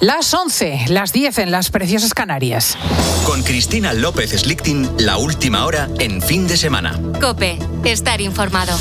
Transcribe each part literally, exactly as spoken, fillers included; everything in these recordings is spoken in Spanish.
Las once, las diez en las preciosas Canarias. Con Cristina López Slichting, la última hora en Fin de Semana. COPE, estar informado.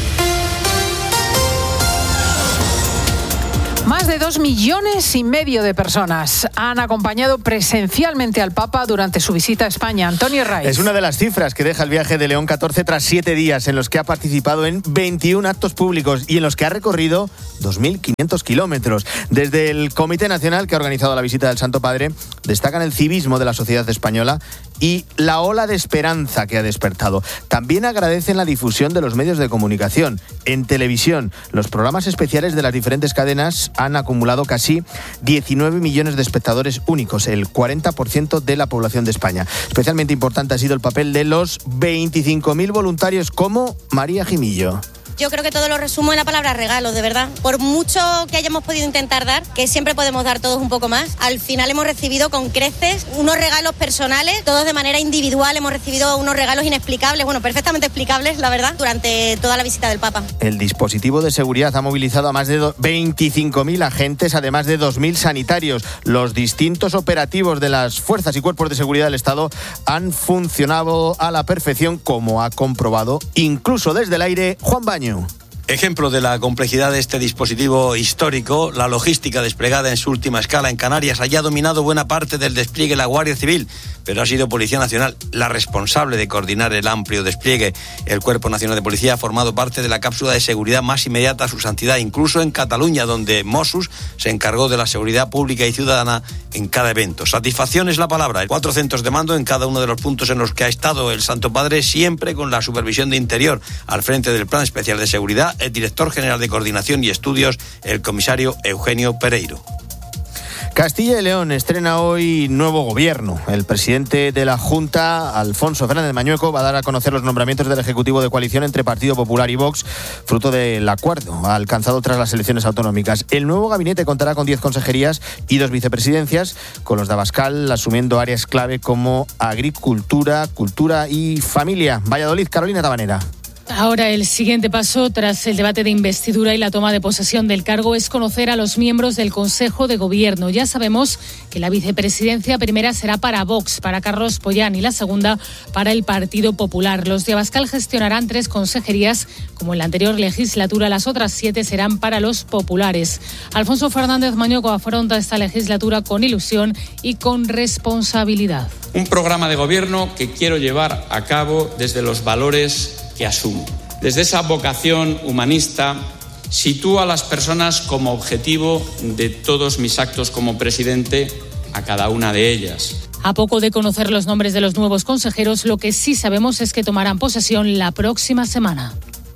Más de dos millones y medio de personas han acompañado presencialmente al Papa durante su visita a España. Antonio Raiz. Es una de las cifras que deja el viaje de León catorce tras siete días en los que ha participado en veintiún actos públicos y en los que ha recorrido dos mil quinientos kilómetros. Desde el Comité Nacional que ha organizado la visita del Santo Padre destacan el civismo de la sociedad española y la ola de esperanza que ha despertado. También agradecen la difusión de los medios de comunicación. En televisión, los programas especiales de las diferentes cadenas han acumulado casi diecinueve millones de espectadores únicos, el cuarenta por ciento de la población de España. Especialmente importante ha sido el papel de los veinticinco mil voluntarios como María Jimillo. Yo creo que todo lo resumo en la palabra regalo, de verdad. Por mucho que hayamos podido intentar dar, que siempre podemos dar todos un poco más, al final hemos recibido con creces unos regalos personales, todos de manera individual, hemos recibido unos regalos inexplicables, bueno, perfectamente explicables, la verdad, durante toda la visita del Papa. El dispositivo de seguridad ha movilizado a más de veinticinco mil agentes, además de dos mil sanitarios. Los distintos operativos de las fuerzas y cuerpos de seguridad del Estado han funcionado a la perfección, como ha comprobado incluso desde el aire Juan Baño. Ejemplo de la complejidad de este dispositivo histórico, la logística desplegada en su última escala en Canarias haya dominado buena parte del despliegue de la Guardia Civil, pero ha sido Policía Nacional la responsable de coordinar el amplio despliegue. El Cuerpo Nacional de Policía ha formado parte de la cápsula de seguridad más inmediata a su santidad, incluso en Cataluña, donde Mossos se encargó de la seguridad pública y ciudadana en cada evento. Satisfacción es la palabra. Cuatro centros de mando en cada uno de los puntos en los que ha estado el Santo Padre, siempre con la supervisión de Interior, al frente del Plan Especial de Seguridad, el director general de Coordinación y Estudios, el comisario Eugenio Pereiro. Castilla y León estrena hoy nuevo gobierno. El presidente de la Junta, Alfonso Fernández Mañueco, va a dar a conocer los nombramientos del Ejecutivo de coalición entre Partido Popular y Vox, fruto del acuerdo alcanzado tras las elecciones autonómicas. El nuevo gabinete contará con diez consejerías y dos vicepresidencias, con los de Abascal asumiendo áreas clave como agricultura, cultura y familia. Valladolid, Carolina Tabanera. Ahora el siguiente paso, tras el debate de investidura y la toma de posesión del cargo, es conocer a los miembros del Consejo de Gobierno. Ya sabemos que la vicepresidencia primera será para Vox, para Carlos Pollán, y la segunda para el Partido Popular. Los de Abascal gestionarán tres consejerías, como en la anterior legislatura. Las otras siete serán para los populares. Alfonso Fernández Mañueco afronta esta legislatura con ilusión y con responsabilidad. Un programa de gobierno que quiero llevar a cabo desde los valores que asumo. Desde esa vocación humanista, sitúo a las personas como objetivo de todos mis actos como presidente, a cada una de ellas. A poco de conocer los nombres de los nuevos consejeros, lo que sí sabemos es que tomarán posesión la próxima semana.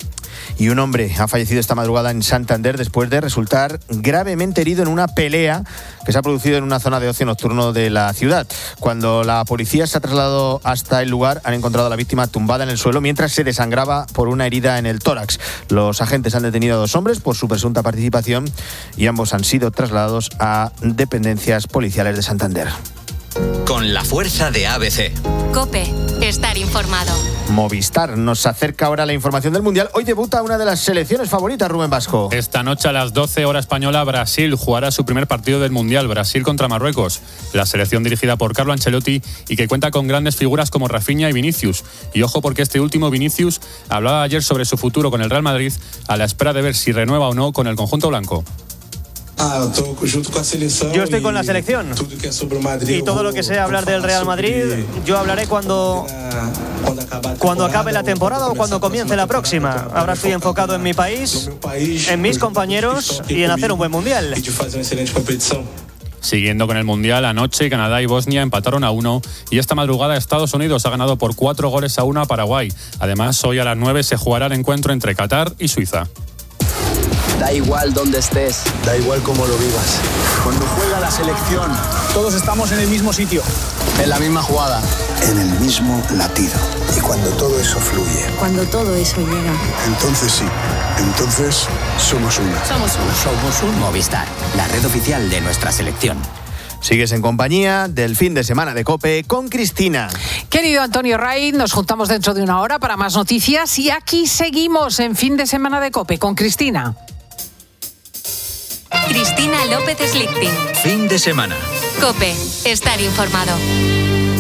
Y un hombre ha fallecido esta madrugada en Santander después de resultar gravemente herido en una pelea que se ha producido en una zona de ocio nocturno de la ciudad. Cuando la policía se ha trasladado hasta el lugar, han encontrado a la víctima tumbada en el suelo mientras se desangraba por una herida en el tórax. Los agentes han detenido a dos hombres por su presunta participación y ambos han sido trasladados a dependencias policiales de Santander. Con la fuerza de A B C. COPE, estar informado. Movistar nos acerca ahora la información del Mundial. Hoy debuta una de las selecciones favoritas, Rubén Vasco. Esta noche a las doce hora española, Brasil jugará su primer partido del Mundial, Brasil contra Marruecos. La selección dirigida por Carlo Ancelotti y que cuenta con grandes figuras como Rafinha y Vinicius. Y ojo porque este último, Vinicius, hablaba ayer sobre su futuro con el Real Madrid a la espera de ver si renueva o no con el conjunto blanco. Yo estoy con la selección y todo lo que sea hablar del Real Madrid, yo hablaré cuando cuando acabe la temporada o cuando comience la próxima. Ahora estoy enfocado en mi país, en mis compañeros y en hacer un buen mundial. Siguiendo con el Mundial, anoche Canadá y Bosnia empataron a uno y esta madrugada Estados Unidos ha ganado por cuatro goles a uno a Paraguay. Además, hoy a las nueve se jugará el encuentro entre Qatar y Suiza. Da igual dónde estés, da igual cómo lo vivas. Cuando juega la selección, todos estamos en el mismo sitio, en la misma jugada, en el mismo latido. Y cuando todo eso fluye, cuando todo eso llega, entonces sí, entonces somos uno. Somos uno. Somos uno. Movistar, la red oficial de nuestra selección. Sigues en compañía del fin de semana de COPE con Cristina. Querido Antonio Raiz, nos juntamos dentro de una hora para más noticias y aquí seguimos en fin de semana de COPE con Cristina. Cristina López Slichting. Fin de semana. COPE. Estar informado.